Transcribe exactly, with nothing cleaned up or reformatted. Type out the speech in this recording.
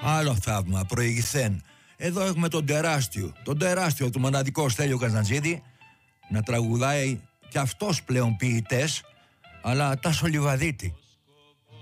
Άλλο θαύμα, προηγηθέν. Εδώ έχουμε τον τεράστιο, τον τεράστιο του μοναδικό Στέλιο Καζαντζίδη να τραγουδάει κι αυτός πλέον ποιητές, αλλά Τάσο Λιβαδίτη.